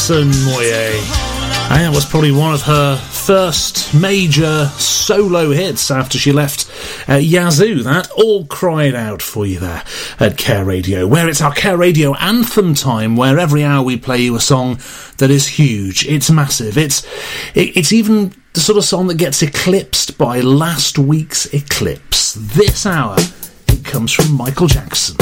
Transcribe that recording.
Alison Moyet. And it was probably one of her first major solo hits after she left Yazoo. That all cried out for you there at Care Radio, where it's our Care Radio anthem time, where every hour we play you a song that is huge, it's massive, it's even the sort of song that gets eclipsed by last week's eclipse. This hour, it comes from Michael Jackson.